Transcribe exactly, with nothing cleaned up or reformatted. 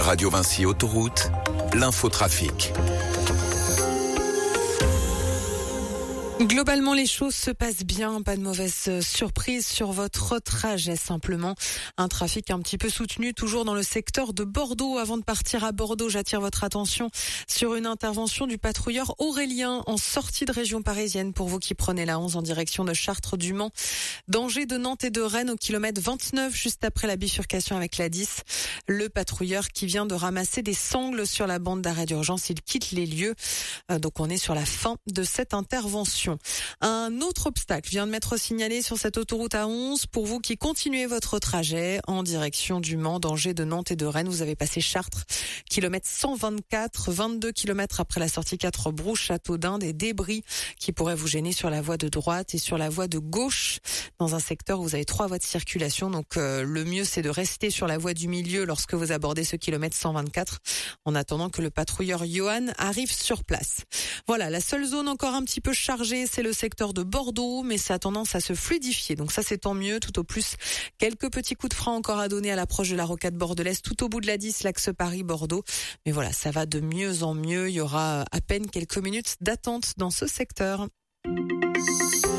Radio Vinci Autoroute, l'infotrafic. Globalement, les choses se passent bien, pas de mauvaise surprise sur votre trajet simplement. Un trafic un petit peu soutenu, toujours dans le secteur de Bordeaux. Avant de partir à Bordeaux, j'attire votre attention sur une intervention du patrouilleur Aurélien en sortie de région parisienne pour vous qui prenez la onze en direction de Chartres, du Mans, d'Angers, de Nantes et de Rennes au kilomètre vingt-neuf, juste après la bifurcation avec la dix. Le patrouilleur qui vient de ramasser des sangles sur la bande d'arrêt d'urgence, il quitte les lieux. Donc on est sur la fin de cette intervention. Un autre obstacle vient de m'être signalé sur cette autoroute A onze. Pour vous qui continuez votre trajet en direction du Mans, d'Angers, de Nantes et de Rennes, vous avez passé Chartres, kilomètre cent vingt-quatre, vingt-deux kilomètres après la sortie quatre Brou, Château-d'Inde, des débris qui pourraient vous gêner sur la voie de droite et sur la voie de gauche dans un secteur où vous avez trois voies de circulation. Donc euh, le mieux c'est de rester sur la voie du milieu lorsque vous abordez ce kilomètre cent vingt-quatre en attendant que le patrouilleur Johan arrive sur place. Voilà, la seule zone encore un petit peu chargée, c'est le secteur de Bordeaux, mais ça a tendance à se fluidifier. Donc ça, c'est tant mieux. Tout au plus, quelques petits coups de frein encore à donner à l'approche de la rocade bordelaise, tout au bout de la dix, l'axe Paris-Bordeaux. Mais voilà, ça va de mieux en mieux. Il y aura à peine quelques minutes d'attente dans ce secteur.